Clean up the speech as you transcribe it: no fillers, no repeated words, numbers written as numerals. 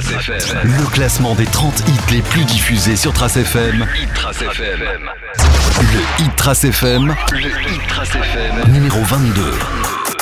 Le classement des 30 hits les plus diffusés sur Trace FM. Le Hit Trace FM. Numéro 22.